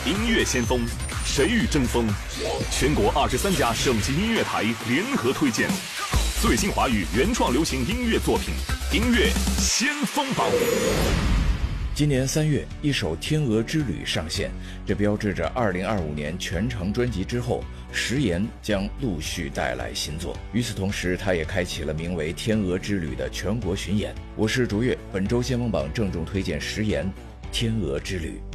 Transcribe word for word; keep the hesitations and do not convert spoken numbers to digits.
音乐先锋，谁与争锋？全国二十三家省级音乐台联合推荐最新华语原创流行音乐作品，音乐先锋榜。 今年三月，一首《天鹅之旅》上线，这标志着二零二五年全长专辑之后，食言将陆续带来新作。与此同时，他也开启了名为《天鹅之旅》的全国巡演。我是卓越，本周先锋榜郑重推荐食言《天鹅之旅》。